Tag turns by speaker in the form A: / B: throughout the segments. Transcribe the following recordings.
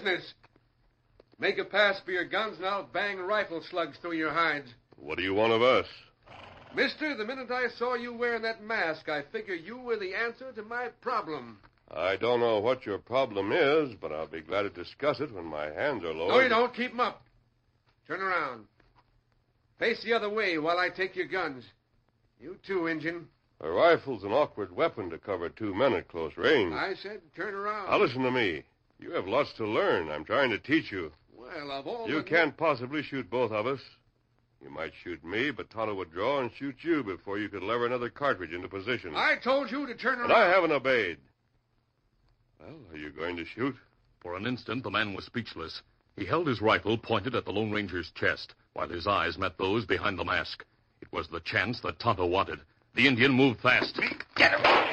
A: business. Make a pass for your guns, and I'll bang rifle slugs through your hides.
B: What do you want of us?
A: Mister, the minute I saw you wearing that mask, I figured you were the answer to my problem.
B: I don't know what your problem is, but I'll be glad to discuss it when my hands are lowered.
A: No, you don't. Keep 'em up. Turn around. Face the other way while I take your guns. You too, Injun.
B: A rifle's an awkward weapon to cover two men at close range.
A: I said turn around.
B: Now listen to me. You have lots to learn. I'm trying to teach you.
A: Well, of all
B: You can't possibly shoot both of us. You might shoot me, but Tonto would draw and shoot you before you could lever another cartridge into position.
A: I told you to turn around.
B: And I haven't obeyed. Well, are you going to shoot?
C: For an instant, the man was speechless. He held his rifle pointed at the Lone Ranger's chest, while his eyes met those behind the mask. It was the chance that Tonto wanted. The Indian moved fast.
D: Get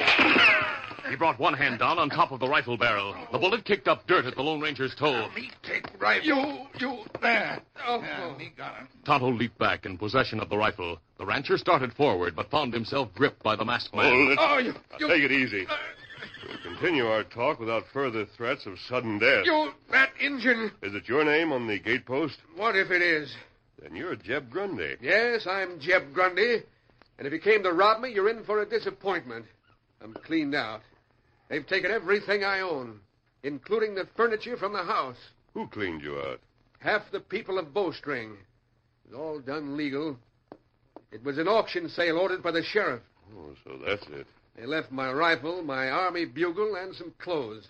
D: him!
C: He brought one hand down on top of the rifle barrel. The bullet kicked up dirt at the Lone Ranger's toe.
D: Me take rifle. You, there.
A: Oh.
D: Me got him.
C: Tonto leaped back in possession of the rifle. The rancher started forward, but found himself gripped by the masked man.
B: Hold it.
A: Oh,
B: Now, take it easy. We'll continue our talk without further threats of sudden death.
A: That Injun.
B: Is it your name on the gatepost?
A: What if it is?
B: Then you're Jeb Grundy.
A: Yes, I'm Jeb Grundy. And if you came to rob me, you're in for a disappointment. I'm cleaned out. They've taken everything I own, including the furniture from the house.
B: Who cleaned you out?
A: Half the people of Bowstring. It was all done legal. It was an auction sale ordered by the sheriff.
B: Oh, so that's it.
A: They left my rifle, my army bugle, and some clothes.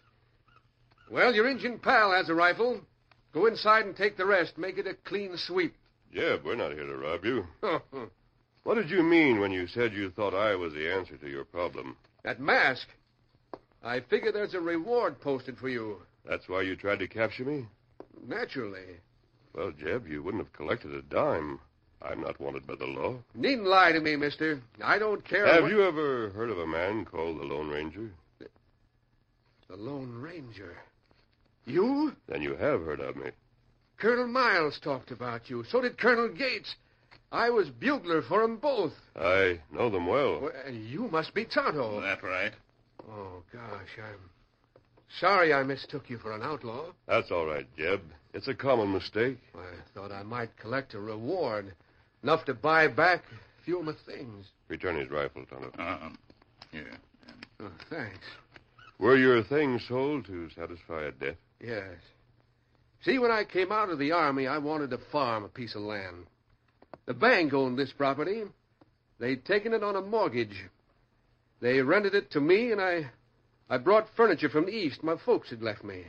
A: Well, your Injun pal has a rifle. Go inside and take the rest. Make it a clean sweep.
B: Jeb, we're not here to rob you. What did you mean when you said you thought I was the answer to your problem?
A: That mask. I figure there's a reward posted for you.
B: That's why you tried to capture me?
A: Naturally.
B: Well, Jeb, you wouldn't have collected a dime. I'm not wanted by the law.
A: Needn't lie to me, mister. I don't care.
B: Have you ever heard of a man called the Lone Ranger?
A: The Lone Ranger? You?
B: Then you have heard of me.
A: Colonel Miles talked about you. So did Colonel Gates. I was bugler for 'em both.
B: I know them well.
A: Well, you must be Tonto.
D: That's right.
A: Oh, gosh, I'm sorry I mistook you for an outlaw.
B: That's all right, Jeb. It's a common mistake.
A: I thought I might collect a reward. Enough to buy back a few of my things.
B: Return his rifle, Tonto.
D: Here.
A: Oh, thanks.
B: Were your things sold to satisfy a debt?
A: Yes. See, when I came out of the Army, I wanted to farm a piece of land. The bank owned this property. They'd taken it on a mortgage. They rented it to me, and I brought furniture from the East my folks had left me.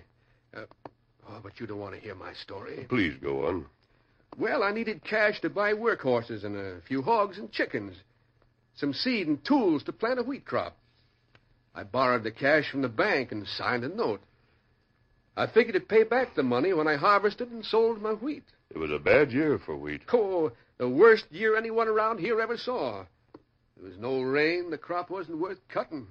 A: But you don't want to hear my story.
B: Please go on.
A: Well, I needed cash to buy workhorses and a few hogs and chickens. Some seed and tools to plant a wheat crop. I borrowed the cash from the bank and signed a note. I figured to pay back the money when I harvested and sold my wheat.
B: It was a bad year for wheat.
A: Oh, the worst year anyone around here ever saw. There was no rain. The crop wasn't worth cutting.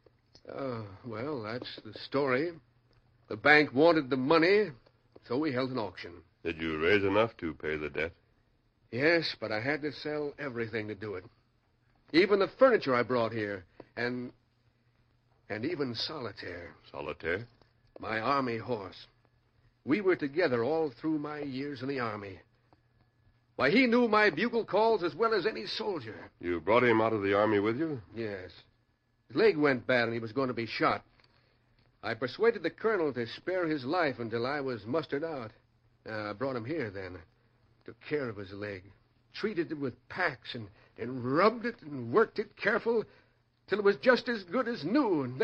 A: Well, that's the story. The bank wanted the money, so we held an auction.
B: Did you raise enough to pay the debt?
A: Yes, but I had to sell everything to do it. Even the furniture I brought here, and even Solitaire.
B: Solitaire?
A: My army horse. We were together all through my years in the Army. Why, he knew my bugle calls as well as any soldier.
B: You brought him out of the Army with you?
A: Yes. His leg went bad and he was going to be shot. I persuaded the colonel to spare his life until I was mustered out. I brought him here then. Took care of his leg. Treated it with packs and rubbed it and worked it careful till it was just as good as new. And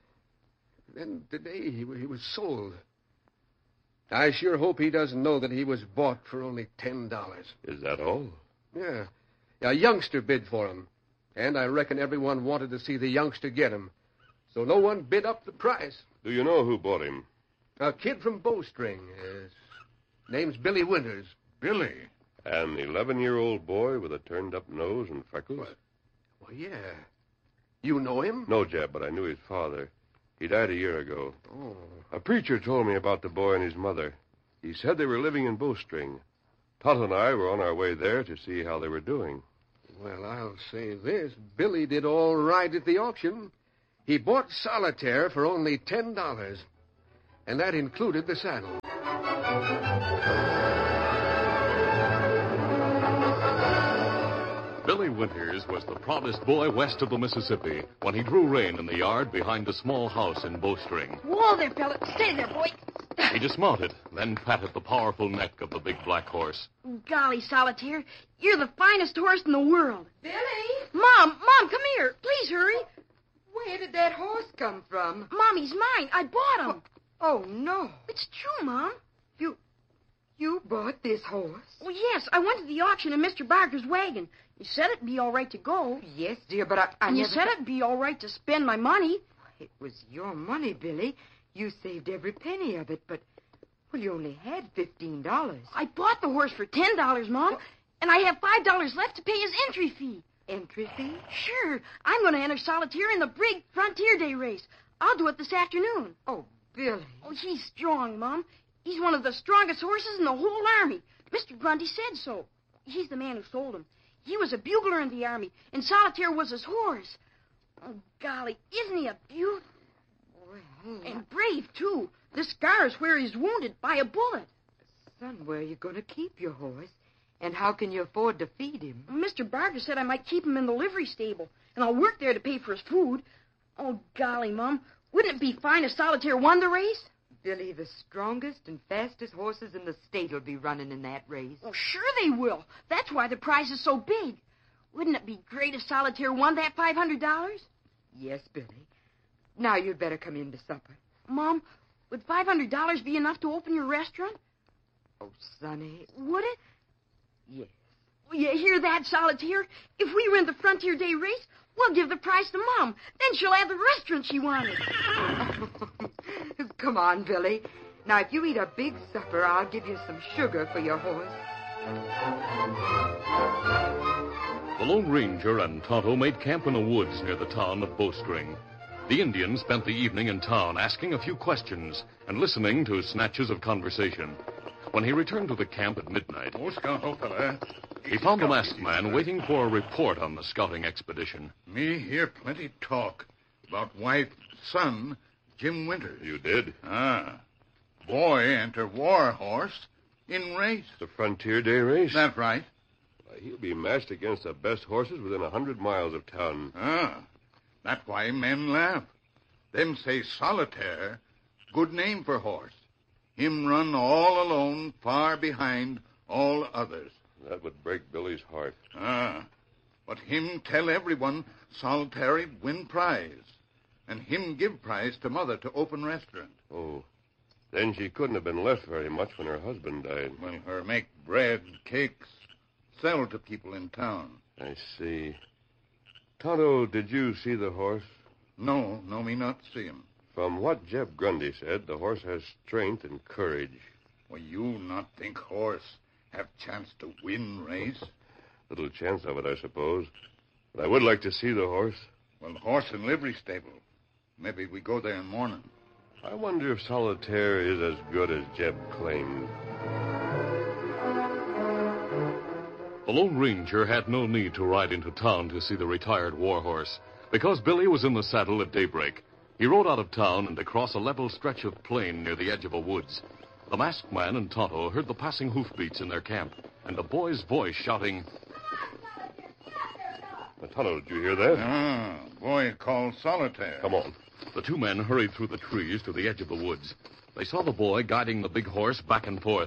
A: then today he was sold. I sure hope he doesn't know that he was bought for only $10.
B: Is that all?
A: Yeah. A youngster bid for him. And I reckon everyone wanted to see the youngster get him. So no one bid up the price.
B: Do you know who bought him?
A: A kid from Bowstring. His name's Billy Winters.
D: Billy?
B: An 11-year-old boy with a turned-up nose and freckles?
A: What? Well, yeah. You know him?
B: No, Jeb, but I knew his father. He died a year ago.
A: Oh.
B: A preacher told me about the boy and his mother. He said they were living in Bowstring. Tonto and I were on our way there to see how they were doing.
A: Well, I'll say this. Billy did all right at the auction. He bought Solitaire for only $10. and that included the saddle.
C: Billy Winters was the proudest boy west of the Mississippi when he drew rein in the yard behind a small house in Bowstring.
E: Whoa there, fella. Stay there, boy.
C: He dismounted, then patted the powerful neck of the big black horse.
E: Golly, Solitaire, you're the finest horse in the world.
F: Billy,
E: Mom, come here. Please hurry.
F: where did that horse come from?
E: Mommy's mine. I bought him.
F: Oh, no.
E: It's true, Mom.
F: You bought this horse?
E: Well, yes, I went to the auction in Mr. Barker's wagon. You said it'd be all right to go.
F: Yes, dear, but I
E: And you
F: never...
E: said it'd be all right to spend my money.
F: It was your money, Billy. You saved every penny of it, but... Well, you only had $15.
E: I bought the horse for $10, Mom, and I have $5 left to pay his entry fee.
F: Entry fee?
E: Sure, I'm going to enter Solitaire in the Brig Frontier Day race. I'll do it this afternoon.
F: Oh, Billy.
E: Oh, he's strong, Mom. He's one of the strongest horses in the whole army. Mr. Grundy said so. He's the man who sold him. He was a bugler in the army, and Solitaire was his horse. Oh, golly, isn't he a beaut?
F: Well,
E: And brave, too. The scar's where he's wounded by a bullet.
F: son, where are you going to keep your horse? And how can you afford to feed him?
E: Mr. Barker said I might keep him in the livery stable, and I'll work there to pay for his food. Oh, golly, Mom, wouldn't it be fine if Solitaire won the race?
F: Billy, the strongest and fastest horses in the state will be running in that race.
E: Well, sure they will. That's why the prize is so big. Wouldn't it be great if Solitaire won that $500?
F: Yes, Billy. Now you'd better come in to supper.
E: Mom, would $500 be enough to open your restaurant?
F: Oh, Sonny.
E: Would it?
F: Yes.
E: Well, you hear that, Solitaire? If we win the Frontier Day race, we'll give the prize to Mom. Then she'll have the restaurant she wanted.
F: Come on, Billy. Now, if you eat a big supper, I'll give you some sugar for your horse.
C: The Lone Ranger and Tonto made camp in the woods near the town of Bowstring. The Indian spent the evening in town asking a few questions and listening to snatches of conversation. When he returned to the camp at midnight,
D: Oh, Scout, old fella.
C: he found the masked man waiting for a report on the scouting expedition.
D: Me hear plenty talk about wife, son, Jim Winters.
B: You did?
D: Ah. Boy enter war horse in race.
B: The Frontier Day race?
D: That right?
B: Why, he'll be matched against the best horses within 100 miles of town.
D: Ah. That's why men laugh. Them say Solitaire, good name for horse. Him run all alone, far behind all others.
B: That would break Billy's heart.
D: Ah. But him tell everyone Solitaire win prize. And him give prize to mother to open restaurant.
B: Oh. Then she couldn't have been left very much when her husband died.
D: Well, her make bread, cakes, sell to people in town.
B: I see. Tonto, did you see the horse?
D: No, me not see him.
B: From what Jeb Grundy said, the horse has strength and courage.
D: Well, you not think horse have chance to win race?
B: Little chance of it, I suppose. But I would like to see the horse.
D: Well, horse in livery stable. Maybe we go there in morning.
B: I wonder if Solitaire is as good as Jeb claimed.
C: The Lone Ranger had no need to ride into town to see the retired war horse, because Billy was in the saddle at daybreak. He rode out of town and across a level stretch of plain near the edge of a woods. The masked man and Tonto heard the passing hoofbeats in their camp, and a boy's voice shouting,
B: Tonto, did you hear that?
D: Ah, boy called Solitaire.
B: Come on.
C: The two men hurried through the trees to the edge of the woods. They saw the boy guiding the big horse back and forth.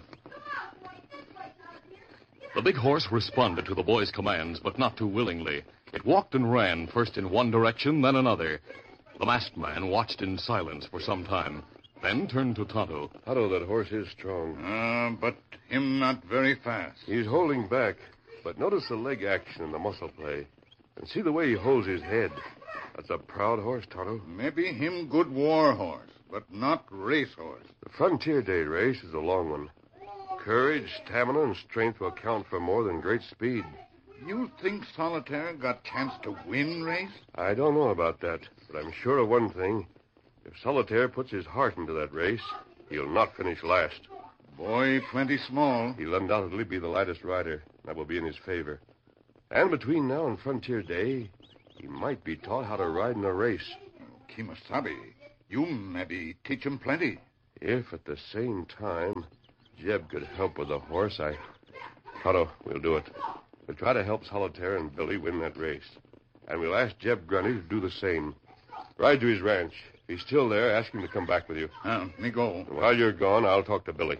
C: The big horse responded to the boy's commands, but not too willingly. It walked and ran, first in one direction, then another. The masked man watched in silence for some time, then turned to Tonto.
B: Tonto, that horse is strong.
D: But him not very fast.
B: He's holding back, but notice the leg action and the muscle play. And see the way he holds his head. That's a proud horse, Tonto.
D: Maybe him good war horse, but not race horse.
B: The Frontier Day race is a long one. Courage, stamina, and strength will count for more than great speed.
D: You think Solitaire got chance to win race?
B: I don't know about that, but I'm sure of one thing. If Solitaire puts his heart into that race, he'll not finish last.
D: Boy, plenty small.
B: He'll undoubtedly be the lightest rider. That will be in his favor. And between now and Frontier Day, he might be taught how to ride in a race.
D: Kemosabe, you maybe teach him plenty.
B: If at the same time Jeb could help with the horse, Tonto, we'll do it. We'll try to help Solitaire and Billy win that race. And we'll ask Jeb Grundy to do the same. Ride to his ranch. If he's still there, ask him to come back with you.
D: Me go.
B: While you're gone, I'll talk to Billy.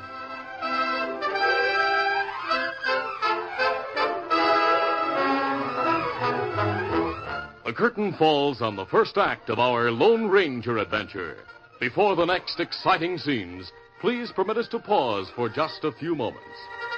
C: The curtain falls on the first act of our Lone Ranger adventure. Before the next exciting scenes, please permit us to pause for just a few moments.